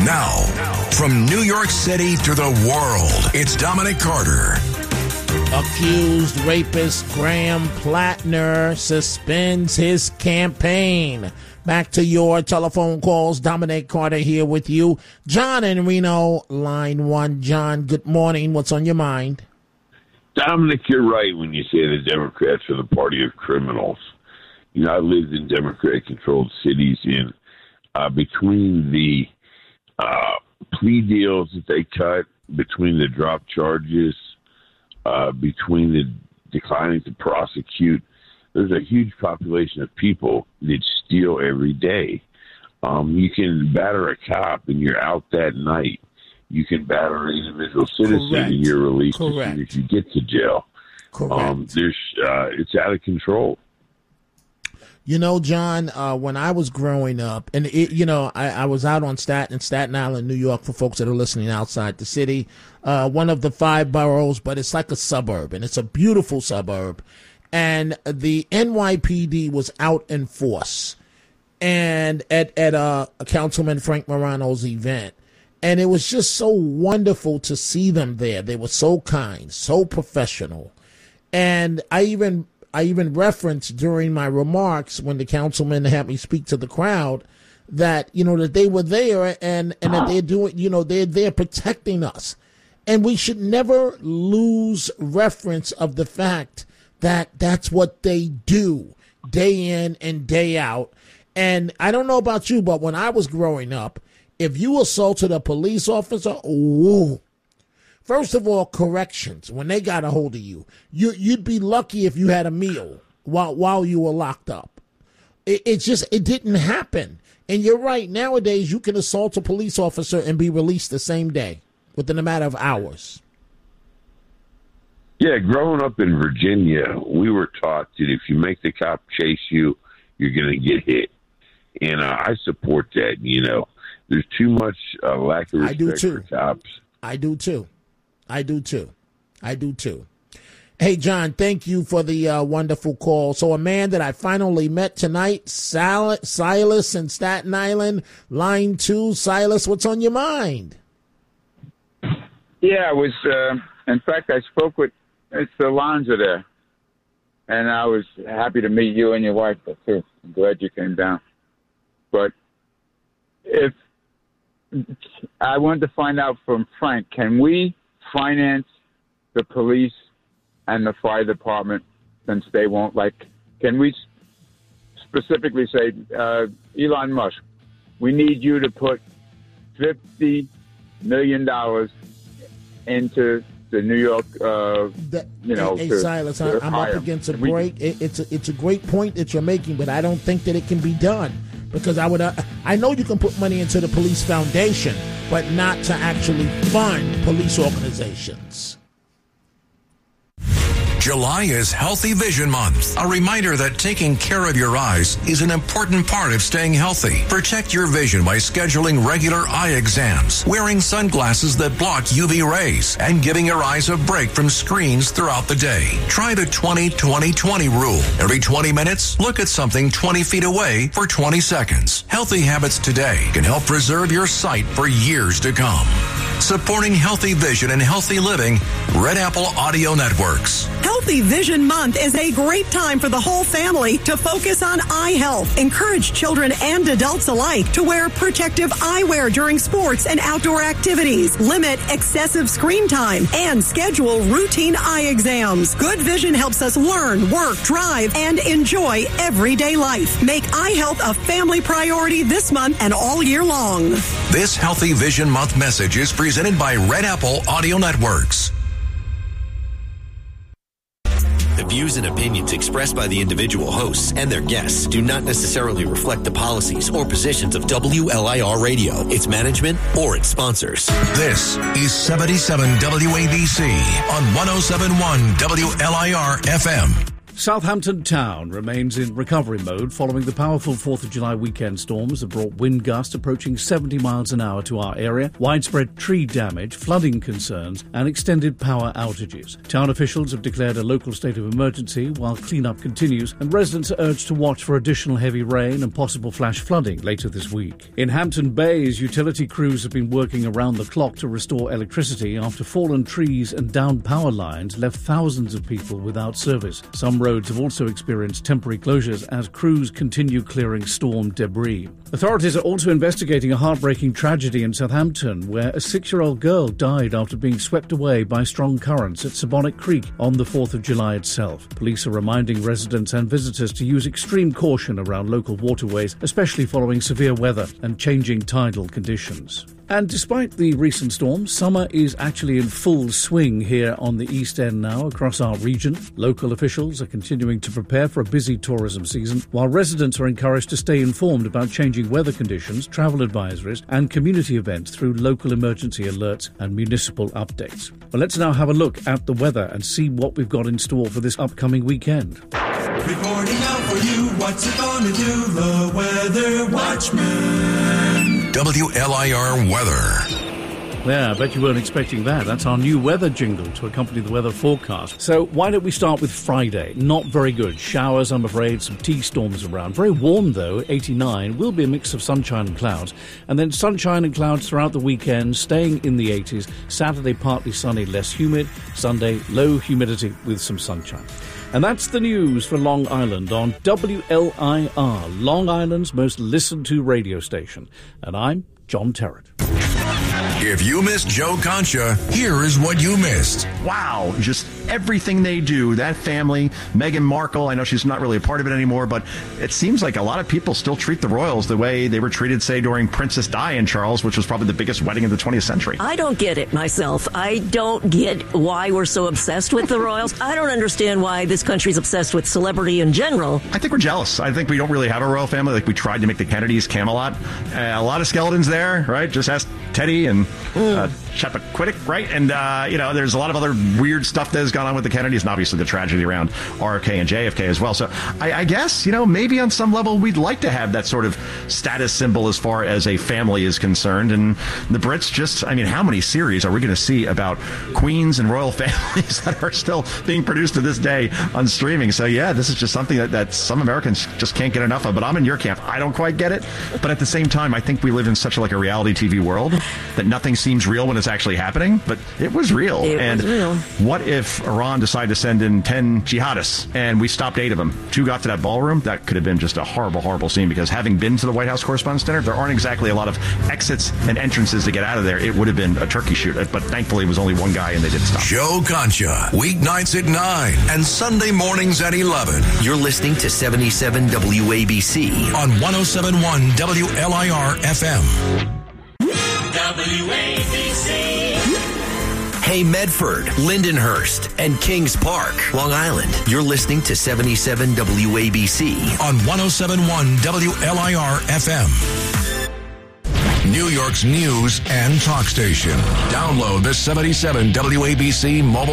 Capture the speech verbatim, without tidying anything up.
Now, from New York City to the world, it's Dominic Carter. Accused rapist Graham Plattner suspends his campaign. Back to your telephone calls. Dominic Carter here with you. John in Reno, line one. John, good morning. What's on your mind? Dominic, you're right when you say the Democrats are the party of criminals. You know, I lived in Democrat-controlled cities, and uh, between the uh, plea deals that they cut, between the drop charges, uh, between the declining to prosecute, there's a huge population of people that steal every day. Um, you can batter a cop and you're out that night. You can batter an individual citizen Correct. and you're released Correct. as soon as you get to jail. Correct. Um, there's, uh, it's out of control. You know, John, uh, when I was growing up, and, it, you know, I, I was out on Staten, Staten Island, New York, for folks that are listening outside the city, uh, one of the five boroughs, but it's like a suburb, and it's a beautiful suburb. And the N Y P D was out in force and at, at uh, Councilman Frank Morano's event. And it was just so wonderful to see them there. They were so kind, so professional. And I even I even referenced during my remarks when the councilman had me speak to the crowd that, you know, that they were there and, and that they're doing, you know, they're there protecting us. And we should never lose reference of the fact that that's what they do day in and day out. And I don't know about you, but when I was growing up, if you assaulted a police officer, whoa. First of all, corrections, when they got a hold of you, you you'd be lucky if you had a meal while while you were locked up. It, it just, it didn't happen. And you're right, nowadays you can assault a police officer and be released the same day within a matter of hours. Yeah, growing up in Virginia, we were taught that if you make the cop chase you, you're going to get hit. And uh, I support that, you know. There's too much uh, lack of respect I do too. for cops. I do too. I do too. I do too. Hey, John, thank you for the uh, wonderful call. So a man that I finally met tonight, Sal- Silas in Staten Island, line two. Silas, what's on your mind? Yeah, I was, uh, in fact, I spoke with, it's Alonzo there, and I was happy to meet you and your wife, too. I'm glad you came down. But if, I wanted to find out from Frank, can we finance the police and the fire department since they won't, like, can we specifically say, uh, Elon Musk, we need you to put fifty million dollars into the New York, uh, that, you know, hey, to, Silas, to I'm hire. up against a Can we- break. It, it's a, it's a great point that you're making, but I don't think that it can be done because I would, uh, I know you can put money into the police foundation, but not to actually fund police organizations. July is Healthy Vision Month. A reminder that taking care of your eyes is an important part of staying healthy. Protect your vision by scheduling regular eye exams, wearing sunglasses that block U V rays, and giving your eyes a break from screens throughout the day. Try the twenty twenty twenty rule. Every twenty minutes, look at something twenty feet away for twenty seconds. Healthy habits today can help preserve your sight for years to come. Supporting healthy vision and healthy living, Red Apple Audio Networks. Healthy Vision Month is a great time for the whole family to focus on eye health. Encourage children and adults alike to wear protective eyewear during sports and outdoor activities. Limit excessive screen time and schedule routine eye exams. Good vision helps us learn, work, drive, and enjoy everyday life. Make eye health a family priority this month and all year long. This Healthy Vision Month message is presented by Red Apple Audio Networks. The views and opinions expressed by the individual hosts and their guests do not necessarily reflect the policies or positions of W L I R Radio, its management, or its sponsors. This is seventy-seven W A B C on one oh seven point one W L I R F M. Southampton town remains in recovery mode following the powerful fourth of July weekend storms that brought wind gusts approaching seventy miles an hour to our area, widespread tree damage, flooding concerns and extended power outages. Town officials have declared a local state of emergency while cleanup continues, and residents are urged to watch for additional heavy rain and possible flash flooding later this week. In Hampton Bays, utility crews have been working around the clock to restore electricity after fallen trees and downed power lines left thousands of people without service. Some roads have also experienced temporary closures as crews continue clearing storm debris. Authorities are also investigating a heartbreaking tragedy in Southampton where a six-year-old girl died after being swept away by strong currents at Sabonic Creek on the fourth of July itself. Police are reminding residents and visitors to use extreme caution around local waterways, especially following severe weather and changing tidal conditions. And despite the recent storms, summer is actually in full swing here on the East End now across our region. Local officials are continuing to prepare for a busy tourism season, while residents are encouraged to stay informed about changing weather conditions, travel advisories and community events through local emergency alerts and municipal updates. Well, let's now have a look at the weather and see what we've got in store for this upcoming weekend. Reporting out for you, what's it gonna do? The Weather Watchman. W L I R weather. Yeah, I bet you weren't expecting that. That's our new weather jingle to accompany the weather forecast. So why don't we start with Friday? Not very good. Showers, I'm afraid, some T-storms around. Very warm, though, eighty-nine. Will be a mix of sunshine and clouds. And then sunshine and clouds throughout the weekend, staying in the eighties. Saturday, partly sunny, less humid. Sunday, low humidity with some sunshine. And that's the news for Long Island on W L I R, Long Island's most listened to radio station. And I'm John Terrett. If you missed Joe Concha, here is what you missed. Wow, just everything they do. That family, Meghan Markle, I know she's not really a part of it anymore, but it seems like a lot of people still treat the royals the way they were treated, say, during Princess Di and Charles, which was probably the biggest wedding of the twentieth century. I don't get it myself. I don't get why we're so obsessed with the royals. I don't understand why this country's obsessed with celebrity in general. I think we're jealous. I think we don't really have a royal family like we tried to make the Kennedys Camelot. Uh, a lot of skeletons there, right? Just ask Teddy and uh, Chappaquiddick, right? And, uh, you know, there's a lot of other weird stuff that has gone on with the Kennedys, and obviously the tragedy around R F K and J F K as well. So I, I guess, you know, maybe on some level we'd like to have that sort of status symbol as far as a family is concerned. And the Brits just, I mean, how many series are we going to see about queens and royal families that are still being produced to this day on streaming? So, yeah, this is just something that, that some Americans just can't get enough of. But I'm in your camp. I don't quite get it. But at the same time, I think we live in such a, like a reality T V world that nothing seems real when it's actually happening. But it was real. It and was real. What if Iran decided to send in ten jihadists and we stopped eight of them? Two got to that ballroom. That could have been just a horrible, horrible scene, because having been to the White House Correspondents' Dinner, there aren't exactly a lot of exits and entrances to get out of there. It would have been a turkey shoot. But thankfully, it was only one guy and they did stop. Joe Concha, weeknights at nine and Sunday mornings at eleven. You're listening to seventy-seven W A B C on one oh seven point one W L I R F M. W A B C. Hey Medford, Lindenhurst, and Kings Park, Long Island. You're listening to seventy-seven W A B C on one oh seven point one W L I R F M. New York's news and talk station. Download the seventy-seven W A B C mobile